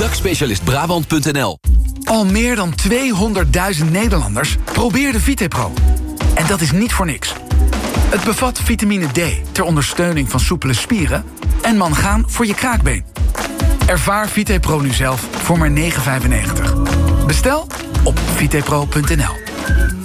Drugspecialist Brabant.nl. Al meer dan 200.000 Nederlanders probeerden VitePro. En dat is niet voor niks. Het bevat vitamine D ter ondersteuning van soepele spieren en mangaan voor je kraakbeen. Ervaar VitePro nu zelf voor maar €9,95. Bestel op vitepro.nl.